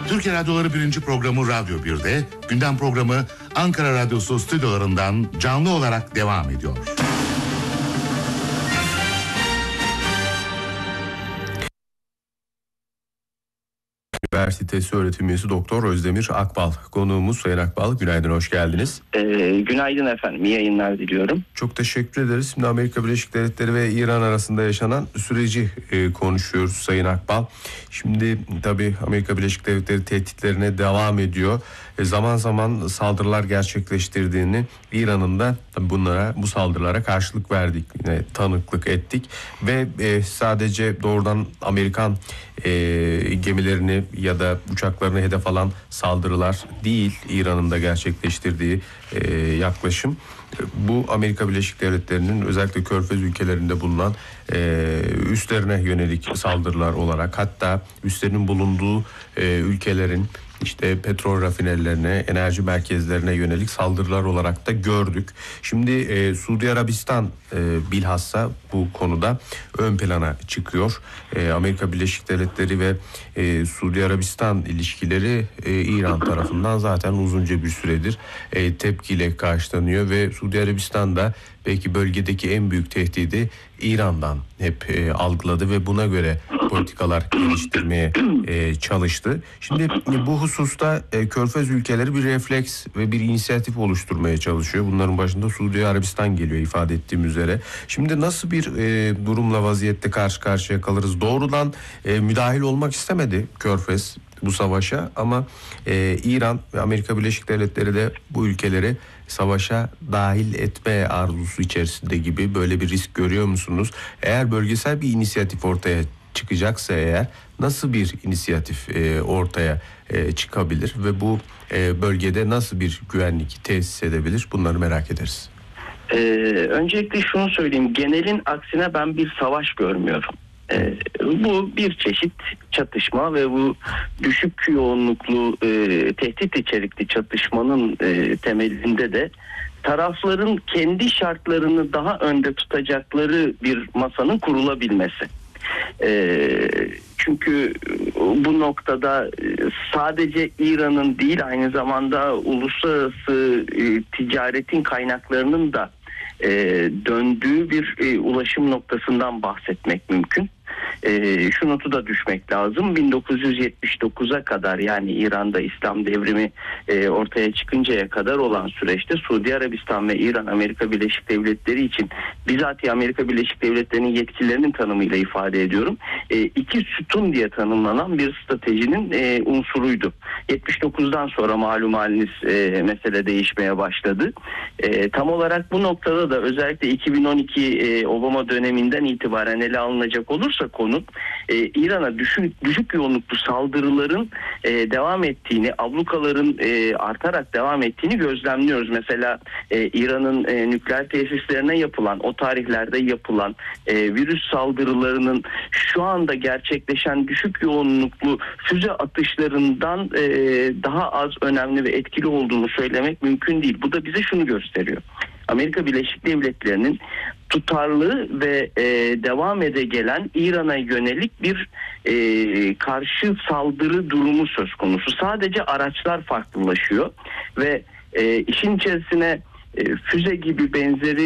Türkiye Radyoları 1. programı Radyo 1'de, gündem programı Ankara Radyosu stüdyolarından canlı olarak devam ediyor. Üniversitesi öğretim üyesi Doktor Özdemir Akbal. Konuğumuz Sayın Akbal. Günaydın, hoş geldiniz. Günaydın efendim. İyi yayınlar diliyorum. Çok teşekkür ederiz. Şimdi Amerika Birleşik Devletleri ve İran arasında yaşanan süreci konuşuyoruz Sayın Akbal. Şimdi tabii Amerika Birleşik Devletleri tehditlerine devam ediyor. Zaman zaman saldırılar gerçekleştirdiğini, İran'ın da bu saldırılara karşılık verdiğine tanıklık ettik. Ve sadece doğrudan Amerikan gemilerini ya da uçaklarını hedef alan saldırılar değil İran'ın da gerçekleştirdiği yaklaşım. Bu Amerika Birleşik Devletleri'nin özellikle Körfez ülkelerinde bulunan üslerine yönelik saldırılar olarak, hatta üslerinin bulunduğu ülkelerin işte petrol rafinerilerine, enerji merkezlerine yönelik saldırılar olarak da gördük. Şimdi Suudi Arabistan bilhassa bu konuda ön plana çıkıyor. Amerika Birleşik Devletleri ve Suudi Arabistan ilişkileri İran tarafından zaten uzunca bir süredir tepkiyle karşılanıyor ve Suudi Arabistan da belki bölgedeki en büyük tehdidi İran'dan hep algıladı ve buna göre politikalar geliştirmeye çalıştı. Şimdi bu hususta Körfez ülkeleri bir refleks ve bir inisiyatif oluşturmaya çalışıyor. Bunların başında Suudi Arabistan geliyor ifade ettiğim üzere. Şimdi nasıl bir durumla, vaziyette karşı karşıya kalırız? Doğrudan müdahil olmak istemedi Körfez bu savaşa ama İran ve Amerika Birleşik Devletleri de bu ülkeleri savaşa dahil etme arzusu içerisinde gibi, böyle bir risk görüyor musunuz? Eğer bölgesel bir inisiyatif ortaya çıkacaksa eğer, nasıl bir inisiyatif ortaya çıkabilir ve bu bölgede nasıl bir güvenlik tesis edebilir? Bunları merak ederiz. Öncelikle şunu söyleyeyim. Genelin aksine ben bir savaş görmüyorum. Bu bir çeşit çatışma ve bu düşük yoğunluklu tehdit içerikli çatışmanın temelinde de tarafların kendi şartlarını daha önde tutacakları bir masanın kurulabilmesi. Çünkü bu noktada sadece İran'ın değil, aynı zamanda uluslararası ticaretin kaynaklarının da döndüğü bir ulaşım noktasından bahsetmek mümkün. Şu notu da düşmek lazım. 1979'a kadar, yani İran'da İslam devrimi ortaya çıkıncaya kadar olan süreçte Suudi Arabistan ve İran, Amerika Birleşik Devletleri için, bizatihi Amerika Birleşik Devletleri'nin yetkililerinin tanımıyla ifade ediyorum, iki sütun diye tanımlanan bir stratejinin unsuruydu. 79'dan sonra malum haliniz mesele değişmeye başladı. Tam olarak bu noktada da özellikle 2012 Obama döneminden itibaren ele alınacak olursa konu, İran'a düşük yoğunluklu saldırıların devam ettiğini, ablukaların artarak devam ettiğini gözlemliyoruz. Mesela İran'ın nükleer tesislerine yapılan, o tarihlerde yapılan virüs saldırılarının şu anda gerçekleşen düşük yoğunluklu füze atışlarından daha az önemli ve etkili olduğunu söylemek mümkün değil. Bu da bize şunu gösteriyor: Amerika Birleşik Devletleri'nin tutarlı ve devam ede gelen İran'a yönelik bir karşı saldırı durumu söz konusu. Sadece araçlar farklılaşıyor ve işin içerisine füze gibi benzeri